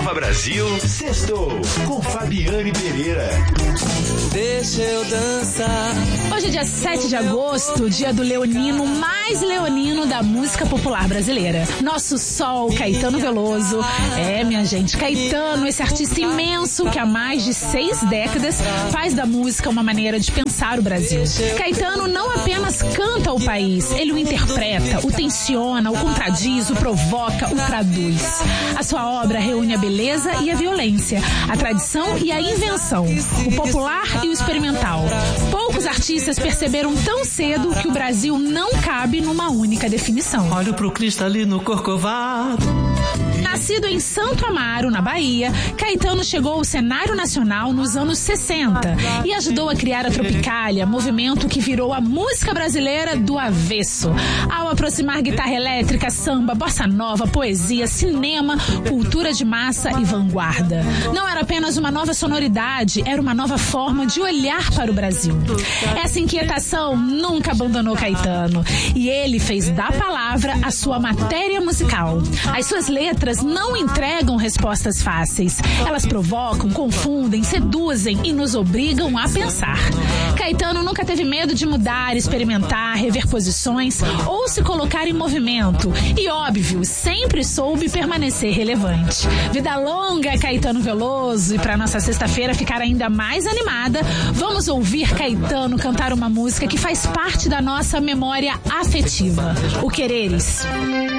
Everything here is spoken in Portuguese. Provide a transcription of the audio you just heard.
Nova Brasil, sextou com Fabiane Pereira. Deixa eu dançar. Hoje é dia 7 de agosto, dia do leonino mais leonino da música popular brasileira. Nosso sol, Caetano Veloso. Minha gente, Caetano, esse artista imenso que há mais de 6 décadas faz da música uma maneira de pensar o Brasil. Caetano não apenas canta o país, ele o interpreta, o tensiona, o contradiz, o provoca, o traduz. A sua obra reúne a beleza e a violência, a tradição e a invenção, o popular e o experimental. Poucos artistas perceberam tão cedo que o Brasil não cabe numa única definição. Olho pro cristalino corcovado. Nascido em Santo Amaro, na Bahia, Caetano chegou ao cenário nacional nos anos 60 e ajudou a criar a Tropicália, movimento que virou a música brasileira do avesso. Ao aproximar guitarra elétrica, samba, bossa nova, poesia, cinema, cultura de massa e vanguarda. Não era apenas uma nova sonoridade, era uma nova forma de olhar para o Brasil. Essa inquietação nunca abandonou Caetano e ele fez da palavra a sua matéria musical. As suas letras não entregam respostas fáceis. Elas provocam, confundem, seduzem e nos obrigam a pensar. Caetano nunca teve medo de mudar, experimentar, rever posições ou se colocar em movimento. E óbvio, sempre soube permanecer relevante. Vida longa, Caetano Veloso. E para nossa sexta-feira ficar ainda mais animada, vamos ouvir Caetano cantar uma música que faz parte da nossa memória afetiva. O Quereres.